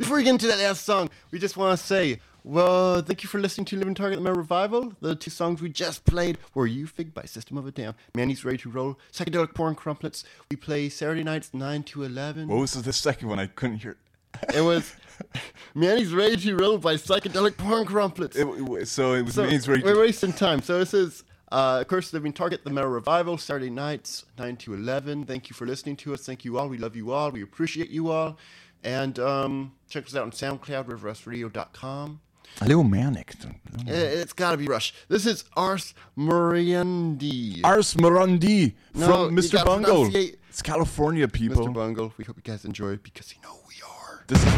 before we get into that last song, we just want to say, well, thank you for listening to Living Target Metal Revival. The two songs we just played were You Fig by System of a Down, Manny's Ready to Roll, Psychedelic Porn Crumplets. We play Saturday nights 9 to 11. What was the second one? I couldn't hear. It was Manny's Ready to Roll by Psychedelic Porn Crumplets. So it was Manny's Ready to We're wasting time. So this is, of course, Living Target, the Metal Revival, Saturday nights 9 to 11. Thank you for listening to us. Thank you all. We love you all. We appreciate you all. And check us out on SoundCloud, riverrustradio.com. A little manic. It's got to be Rush. This is Ars Moriendi. Ars Moriendi from Mr. Bungle. Pronunciate It's California, people. Mr. Bungle. We hope you guys enjoy it because you know we are. This